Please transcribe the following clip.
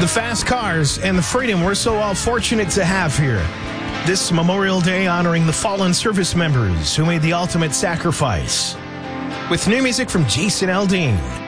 the fast cars, and the freedom we're so all fortunate to have here. This Memorial Day honoring the fallen service members who made the ultimate sacrifice. With new music from Jason Aldean.